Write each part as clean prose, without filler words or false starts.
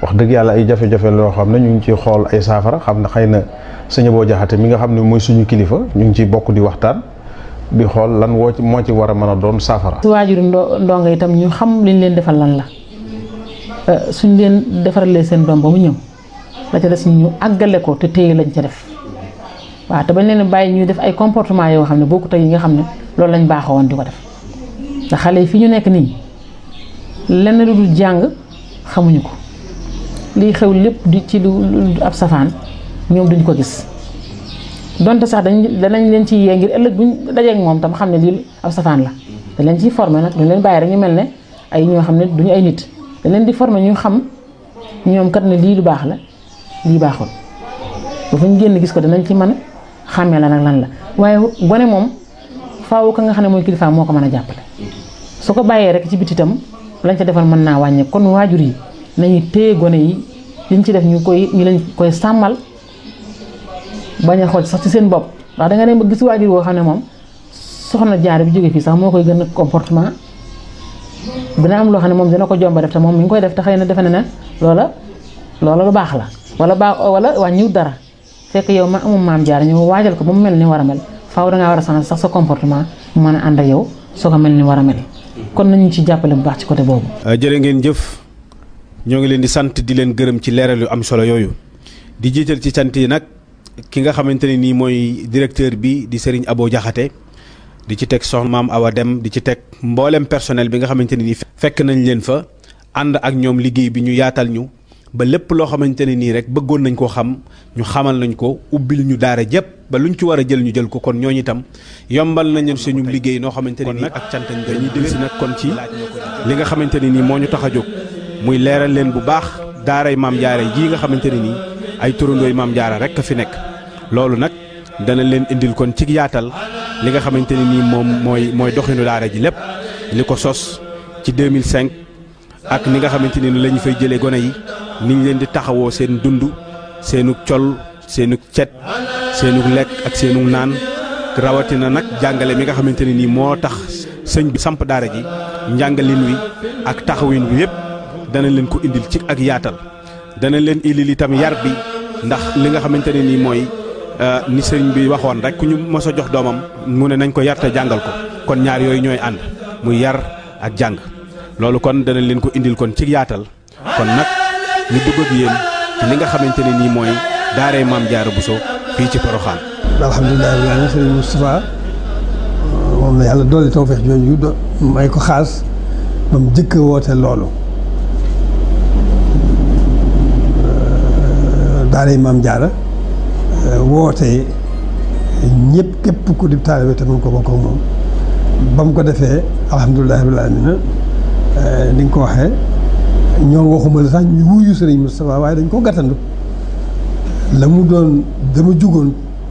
wax dëgg yàlla ay jafe-jafe loo xam ne ñu ngi ciy xool ay saafara xam ne xëy na sëñ Abo Jaxate mi nga xam ne mooy suñu kilifa ñu ngi ciy bokk di waxtaan di xool lan moo ci war a mën a doon saafara. su waajuru ndongo itam ñu xam liñ leen defal lan la suñ leen defaralee seen doom ba mu ñëw la ca des ñu àggale ko te téye lañ ca def waaw te bañ leen bàyyi ñuy def ay comportement yoo xam ne bokkut ak yi nga xam ne loolu lañ baaxoo woon di ko def ndax xale yi fi ñu nekk nii lenn lu dul jàng xamuñu ko liy xew lépp di ci lu ab safaan ñoom duñ ko gis donte sax danañ leen ci yee ngir ëllëg buñ dajeek moom tam xam ne lii ab safaan la dañ leen ciy formé nag duñ leen bàyyi rek ñu mel ne ay ñoo xam ne duñu ay nit dañ leen di formé ñu xam ñoom kat ne lii lu baax la lii baaxul ba fu ñu génn gis ko danañ ci mën a xàmmee la nag lan la waaye gone moom faaw ka nga xam ne mooy kilifa moo ko mën a jàppale su ko bàyyee rek ci biti itam lañ ca defal mën naa wàññe kon waajur yi nañu téye gone yi liñ ci def ñu leen koy sàmmal bañ a xool sax ci seen bopp ndax danga dem ba gis waajur woo xam ne moom soxna jaar bi jóge fii sax moo koy gën a comportement dina am loo xam ne moom dina ko jomba def te moom mi ngi koy def te xëy na defe na ne loola lu baax la wala wàññiwut dara fekk yow ma amul maam jaar ñu waajal ko ba mu mel ni war a mel faaw dangaa war a changer sax sa comportement mu mën a ànd ak yow soo ko mel ni war a mel kon nañu ci jàppale bu baax ci côté boobu. jërë ngeen jëf ñoo ngi leen di sant di leen gërëm ci leeral yu am solo yooyu di jiital ci sant yi nag ki nga xamante ne nii mooy directeur bi di Serigne Abo Jaxate di ci teg soxna Maam Awa Dem di ci teg mboolem personnel bi nga xamante ne nii fekk nañ leen fa ànd ak ñoom liggéey bi ñu yaatal ñu ba lépp loo xamante ne nii rek bëggoon nañ koo xam ñu xamal nañ ko ubbil ñu daara jëpp ba luñ ci war a jël ñu jël ko kon ñooñu itam yombal nañu suñu liggéey noo xamante ne nii ak cant dañuy dellu si nag kon ci li nga xamante ne nii moo ñu tax a jóg muy leeral leen bu baax daaray Maam Jaara jii nga xamante ne nii ay turandooy Maam Jaara rek a fi nekk loolu nag dana leen indil kon ci yaatal li nga xamante ne nii moom mooy doxinu daara ji lépp li ko sos ci 2005 ak ni nga xamante ne ni la ñu fay jëlee gone yi ni ñu leen di taxawoo seen dund seenu col seenu cet seenu lekk ak seenu naan rawatina nag jàngale mi nga xamante ne nii moo tax sëñ bi samp daara ji njàngalin wi ak taxawin wi yëpp dana leen ko indil ci ak yaatal dana leen indil itam yar bi ndax li nga xamante ne nii mooy ni sëriñ bi waxoon rek ku ñu mos a jox doomam mu ne nañ ko yar te jàngal ko kon ñaar yooyu ñooy ànd muy yar ak jàng loolu kon dana leen ko indil kon ci yaatal kon nag ñu dugg ak yéen ci li nga xamante ne nii mooy daaray Maam Jaara Buso fii ci Poroxaan. alhamdulilah rabbil aalamiin sëriñ Moustapha moom la yàlla dolli tawfeex jooju may ko xaas ba mu jëkk woote loolu daaray Maam Jaara woote ñëpp képp ku di taalibe te mun ko bokk ak moom ba mu ko defee alhamdulilah rabbil aalamiin ni nga ko waxee ñoom waxuma la sax ñu wuyu sëriñ Moustapha waaye dañ ko gàttandu la mu doon dama jugoon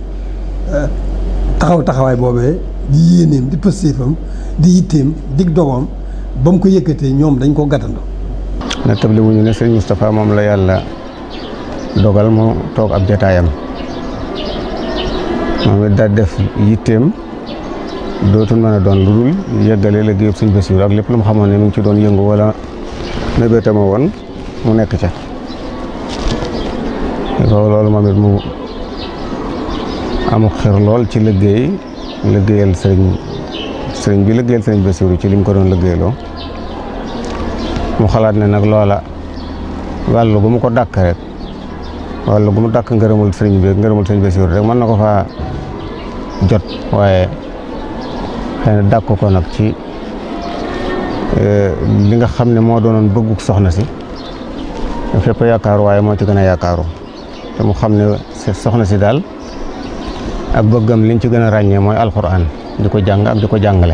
taxawaay boobee di yéeneem di pëstéefam di yitteem dig dogoom ba mu ko yëkkatee ñoom dañ ko gàttandu na table wuñu ne sëriñ Moustapha moom la yàlla dogal mu toog ab jataayam moom it daal def yitteem dootul mën a doon lu dul yëggale liggéeyu Sëriñ Bassirou ak lépp lu mu xamoon ne mu ngi ci doon yëngu wala mébétama woon mu nekk ca loolu moom it mu amul xir lool ci liggéeyal sëriñ bi liggéeyal Sëriñ Bassirou ci li mu ko doon liggéeyloo mu xalaat ne nag loola wàllu gu mu ko dàkk rek wàllu gu mu dàkk ngërëmul sëriñ bi ngërëmul Sëriñ Bassirou rek mën na ko faa jot waaye xëy na dàkk ko nag ci li nga xam ne moo doonoon bëgguk soxna si fépp yaakaaru waaye moo ci gën a yaakaaru te mu xam ne soxna si daal ak bëggam liñ ci gën a ràññee mooy alxuraan di ko jàng ak di ko jàngale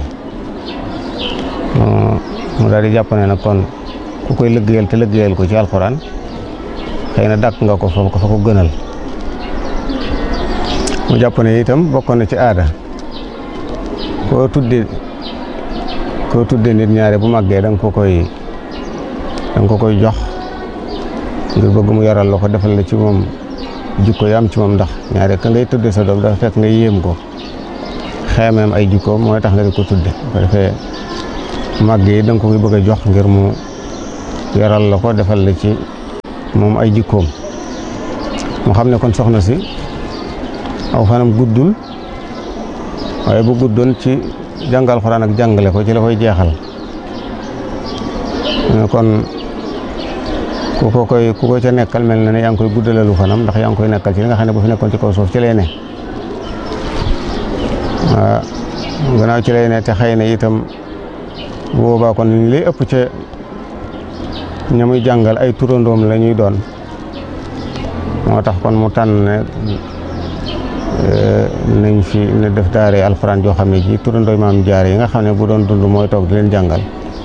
mu daal di jàpp ne nag kon ku koy liggéeyal te liggéeyal ko ci alxuraan xëy na dàkk nga ko fa ko gënal mu jàpp ne itam bokkoon na ci aada koo tudde nit ñaare bu màggee da nga ko koy jox ngir bëgg mu yaral la ko defal la ci moom jikko yi am ci moom ndax ñaare ka ngay tudde sa doom dafa fekk nga yéem ko xeemeem ay jikkoom mooy tax nga di ko tudde ko defee màggee da nga ko koy bëgg a jox ngir mu yaral la ko defal la ci moom ay jikkoom mu xam ne kon soxna si aw fanam guddul waaye bu guddoon ci jàngal Alxuraan ak jàngale ko ci la koy jeexal kon ku ko ca nekkal mel na ne yaa ngi koy guddalalu fanam ndax yaa ngi koy nekkal ci li nga xam ne bu fi nekkoon ci kaw suuf ci lay ne waaw gannaaw ci lay ne te xëy na itam bu boobaa kon li lay ëpp ca ña muy jàngal ay turandoom la ñuy doon moo tax kon mu tànn ne nañ fi ne def daare alxuraan joo xam ne ji turandooy maam jaare yi nga xam ne bu doon dund mooy toog di leen jàngal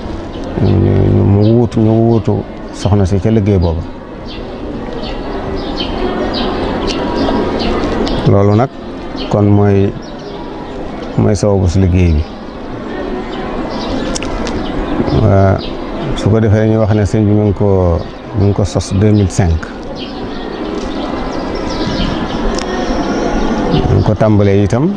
ñu wuutu soxna si ca liggéey booba loolu nag kon mooy sababu si liggéey bi su ko defee dañuy wax ne sëñ bi mi ngi ko sos 2005 mi ngi ko tàmbalee itam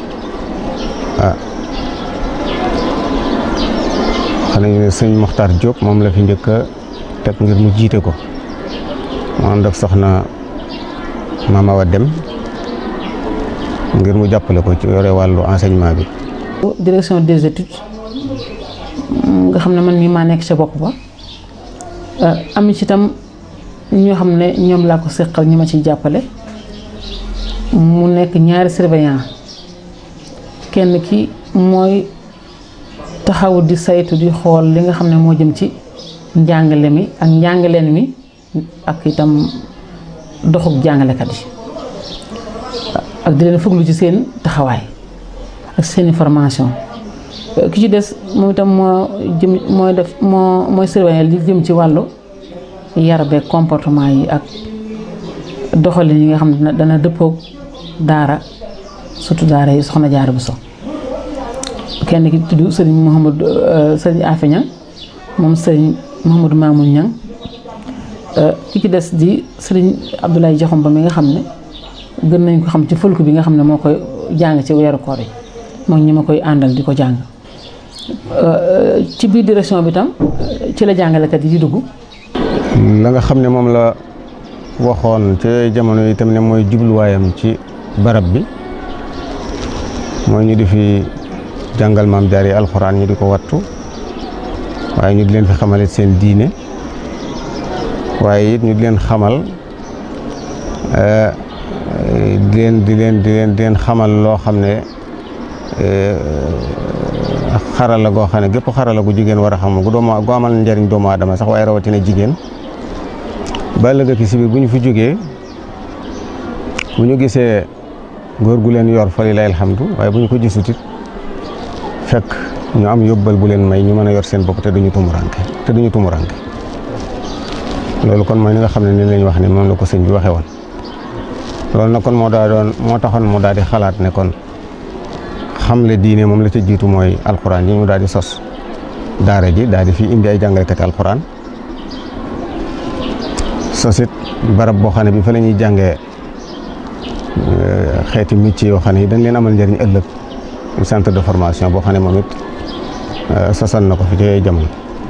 xam nañu ne sëñ Mokhtar Diop moom la fi njëkk a teg ngir mu jiite ko mu ànd ak soxna Mama Awa Dem ngir mu jàppale ko ci yore wàllu enseignement bi. direction des études nga xam ne man mii maa nekk ca bopp ba am ci itam ñoo xam ne ñoom laa ko seqal ñi ma ciy jàppale mu nekk ñaari surveillant kenn ki mooy taxaw di saytu di xool li nga xam ne moo jëm ci njàngale mi ak njàngaleen mi ak itam doxub jàngalekat yi ak di leen fuglu ci seen taxawaay ak seeni formation ki ci des moom itam mooy surveiller li jëm ci wàllu yar beeg comportement yi ak doxalin yi nga xam ne dana dëppoog daara surtout daara yi soxna Jaara Buso kenn ki tudd sëriñ Afe Ñang moom sëriñ Mouhamadou Mamoun Ñang ki ci des di sëriñ Abdoulaye Jaxum ba mi nga xam ne gën nañ ko xam ci fulku bi nga xam ne moo koy jàng ci weeru koor yi moom ñi ma koy àndal di ko jàng ci biir direction bi tam ci la jàngalekat yi di dugg. la nga xam ne moom la waxoon ci jamono yi tam ne mooy jubluwaayam ci barab bi mooy ñu di fi jàngal maam jaar yi alxuraan ñu di ko wattu waaye ñu di leen fi xamale seen diine waaye it ñu di leen xamal di leen xamal loo xam ne xarala goo xam ne gépp xarala gu jigéen war a xam gu amal njariñ doomu aadama sax waaye rawatina jigéen ba ëllëg ki si biir bu ñu fi jógee bu ñu gisee góor gu leen yor fa lillahi alhamdu waaye bu ñu ko gisutit fekk ñu am yóbbal bu leen may ñu mën a yor seen bopp te duñu tumuranke loolu kon mooy ni nga xam ne ni lañ wax ne moom la ko sëñ bi waxee woon loolu nag kon moo taxoon mu daal di xalaat ne kon xamle diine moom la ca jiitu mooy alxuraan yi ñu daal di sos daara ji daal di fi indi ay jàngalekati alxuraan sosit barab boo xam ne bi fa la ñuy jàngee xeeti métier yoo xam ne yi dañ leen amal njëriñ ëllëg centre de formation boo xam ne moom it sosal na ko fi ci jamono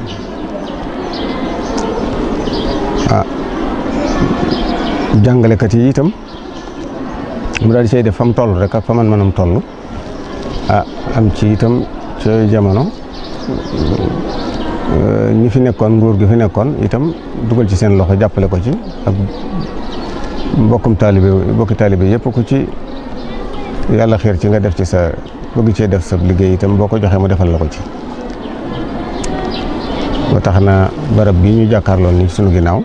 jàngalekat yi itam mu daal di say def fa mu toll rek ak fa man mënam toll am ci itam ci jamono ñi fi nekkoon nguur gi fi nekkoon itam dugal ci seen loxo jàppale ko ci ak bokki taalibe yëpp ku ci yàlla xiir ci nga def ci sa bëgg cee def sa liggéey itam boo ko joxee mu defal la ko ci ba tax na barab bi ñu jàkkaarloon ni sunu ginnaaw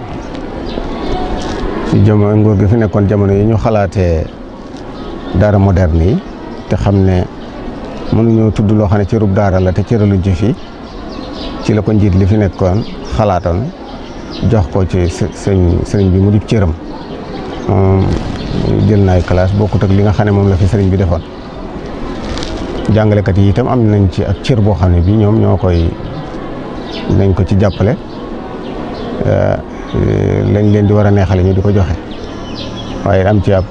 ci jamono nguur gi fi nekkoon jamono yi ñu xalaatee daara moderne yi te xam ne mënuñoo tudd loo xam ne cërub daara la te cëraluñ ci fii ci la ko njiit li fi nekkoon xalaatoon jox ko ci sëriñ bi mu di cëram jël na ay classe bokkut ak li nga xam ne moom la fi sëriñ bi defoon jàngalekat yi itam am nañ ci ak cër boo xam ne bi ñoom ñoo koy nañ ko ci jàppale lañ leen di war a neexale ñu di ko joxe waaye am ci ab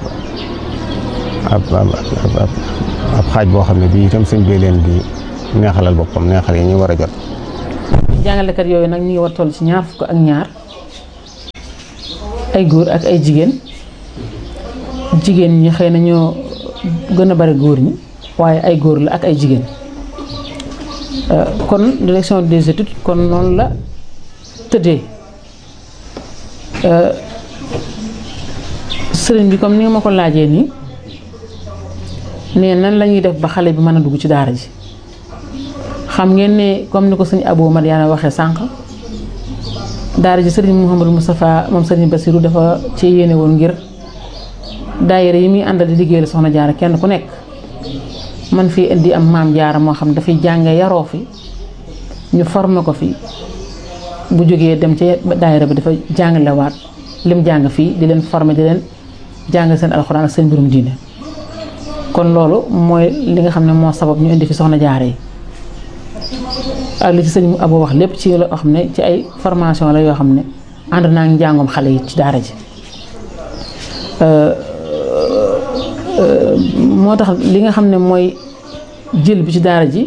xaaj boo xam ne bii itam sëñ bi leen di neexalal boppam neexal yi ñu war a jot. jàngalekat yooyu nag ñu ngi war toll ci 22 ay góor ak ay jigéen ñi xëy na ñoo gën a bari góor ñi waaye ay góor la ak ay jigéen kon direction des études kon noonu la tëddee sëriñ bi comme ni nga ma ko laajee nii ne nan la ñuy def ba xale bi mën a dugg ci daara ji xam ngeen ne comme ni ko sëñ Abo Madiana waxee sànq daara ji sëriñ Mouhamadou Moustapha moom sëriñ Bassirou dafa ci yéene woon ngir daayira yi muy àndal di liggéeyal soxna jaara kenn ku nekk man fii indi am maam jaara moo xam dafay jànge yaroo fi ñu formé ko fi bu jógee dem ci daayira bi dafa jàngalewaat lim jàng fii di leen formé di leen jàng seen alxuraan ak seen mbirum diine kon loolu mooy li nga xam ne moo sabab ñu indi fi soxna jaara yi ak li ci sëñ Abo wax lépp ci loo xam ne ci ay formation la yoo xam ne ànd naa ngi njàngum xale yi ci daara ji moo tax li nga xam ne mooy jël bi ci daara ji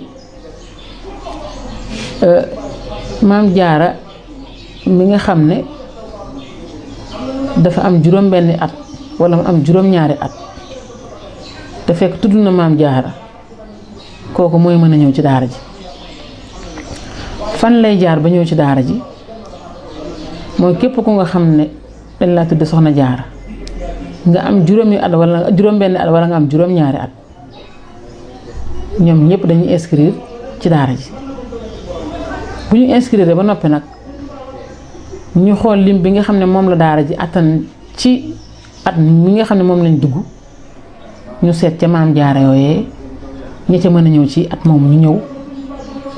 maam jaara mi nga xam ne dafa am juróom-benni at wala mu am juróom-ñaari at te fekk tudd na maam jaara kooku mooy mën a ñëw ci daara ji fan lay jaar ba ñëw ci daara ji mooy képp ku nga xam ne dañ laa tudd soxna jaara nga am juróomi at wala juróom-benni at wala nga am juróom-ñaari at ñoom ñëpp dañuy inscrire ci daara ji bu ñu inscrire ba noppi nag ñu xool lim bi nga xam ne moom la daara ji attan ci at mi nga xam ne moom lañ dugg ñu seet ca maam jaara yooyee ña ca mën a ñëw ci at moom ñu ñëw